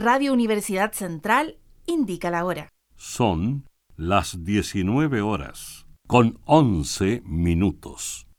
Radio Universidad Central indica la hora. Son las 19 horas, con 11 minutos.